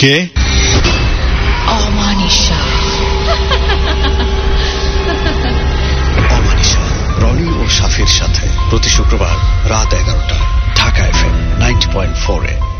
কে? অমানিশা। অমানিশা রনি ও সাফির সাথে প্রতি শুক্রবার রাত 11টায় ঢাকা FM 90.4-এ।